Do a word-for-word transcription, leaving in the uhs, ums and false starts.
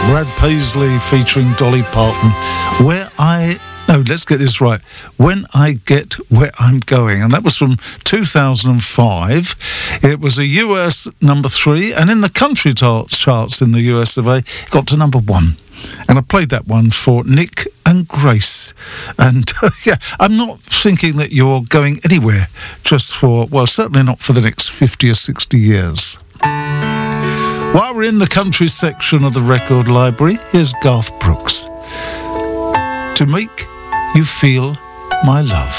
Brad Paisley featuring Dolly Parton. Where I... No, let's get this right. When I Get Where I'm Going. And that was from two thousand five. It was a U S number three. And in the country charts, charts in the U S of A, it got to number one. And I played that one for Nick and Grace. And, uh, yeah, I'm not thinking that you're going anywhere just for, well, certainly not for the next fifty or sixty years. While we're in the country section of the record library, here's Garth Brooks. To Make You Feel My Love.